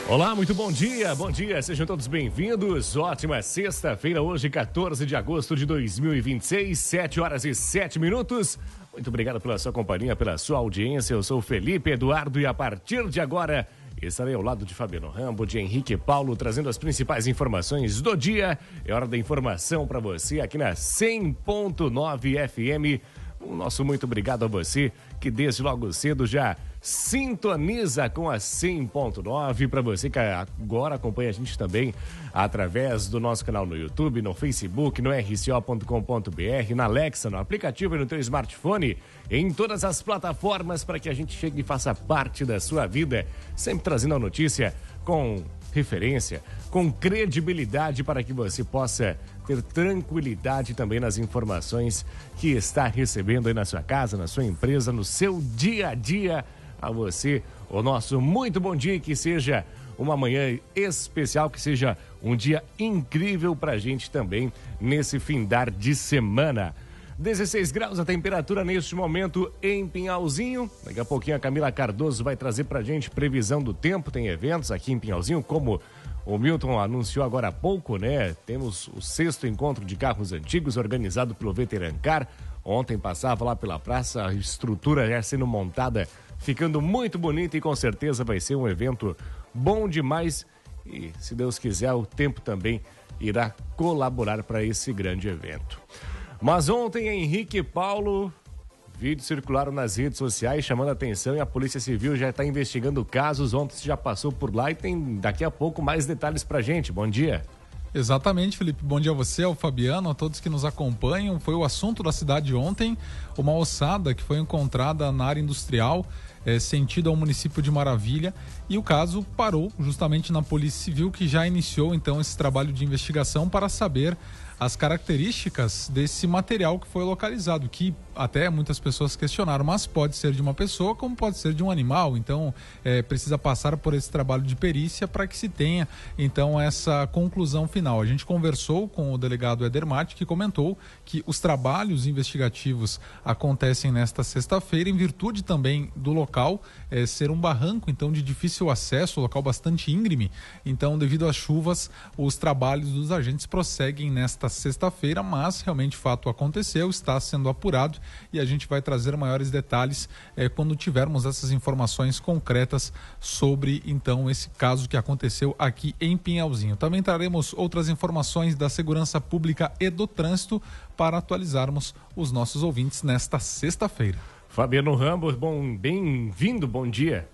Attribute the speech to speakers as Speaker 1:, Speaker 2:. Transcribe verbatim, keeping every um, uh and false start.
Speaker 1: Olá, muito bom dia, bom dia, sejam todos bem-vindos. Ótima sexta-feira, hoje, quatorze de agosto de dois mil e vinte e seis, sete horas e sete minutos. Muito obrigado pela sua companhia, pela sua audiência. Eu sou Felipe Eduardo e a partir de agora estarei ao lado de Fabiano Rambo, de Henrique Paulo, trazendo as principais informações do dia. É hora da informação para você aqui na cem ponto nove F M. O nosso muito obrigado a você que desde logo cedo já sintoniza com a cem ponto nove. Para você que agora acompanha a gente também através do nosso canal no YouTube, no Facebook, no r c o ponto com ponto b r, na Alexa, no aplicativo e no teu smartphone, em todas as plataformas para que a gente chegue e faça parte da sua vida, sempre trazendo a notícia com referência, com credibilidade para que você possa ter tranquilidade também nas informações que está recebendo aí na sua casa, na sua empresa, no seu dia a dia. A você, o nosso muito bom dia, que seja uma manhã especial, que seja um dia incrível para a gente também nesse findar de semana. dezesseis graus a temperatura neste momento em Pinhalzinho. Daqui a pouquinho a Camila Cardoso vai trazer pra gente previsão do tempo. Tem eventos aqui em Pinhalzinho, como o Milton anunciou agora há pouco, né? Temos o sexto encontro de carros antigos organizado pelo Veterancar. Ontem passava lá pela praça, a estrutura já sendo montada, ficando muito bonita e com certeza vai ser um evento bom demais. E se Deus quiser, o tempo também irá colaborar para esse grande evento. Mas ontem, Henrique e Paulo, vídeos circularam nas redes sociais chamando a atenção e a Polícia Civil já está investigando casos. Ontem você já passou por lá e tem daqui a pouco mais detalhes pra gente. Bom dia.
Speaker 2: Exatamente, Felipe. Bom dia a você, ao Fabiano, a todos que nos acompanham. Foi o assunto da cidade ontem, uma ossada que foi encontrada na área industrial, é, sentido ao município de Maravilha, e o caso parou justamente na Polícia Civil, que já iniciou então esse trabalho de investigação para saber as características desse material que foi localizado, que até muitas pessoas questionaram, mas pode ser de uma pessoa como pode ser de um animal. Então é, precisa passar por esse trabalho de perícia para que se tenha então essa conclusão final. A gente conversou com o delegado Éder Mate, que comentou que os trabalhos investigativos acontecem nesta sexta-feira em virtude também do local é, ser um barranco, então de difícil acesso, local bastante íngreme. Então, devido às chuvas, os trabalhos dos agentes prosseguem nesta sexta-feira, mas realmente o fato aconteceu, está sendo apurado e a gente vai trazer maiores detalhes eh, quando tivermos essas informações concretas sobre então esse caso que aconteceu aqui em Pinhalzinho. Também traremos outras informações da segurança pública e do trânsito para atualizarmos os nossos ouvintes nesta sexta-feira.
Speaker 1: Fabiano Rambo, bom, bem-vindo, bom dia.